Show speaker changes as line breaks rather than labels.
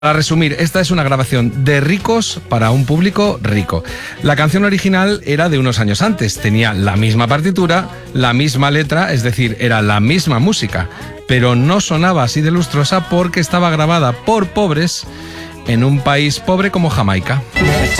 Para resumir, esta es una grabación de ricos para un público rico. La canción original era de unos años antes, tenía la misma partitura, la misma letra, es decir, era la misma música, pero no sonaba así de lustrosa porque estaba grabada por pobres en un país pobre como Jamaica.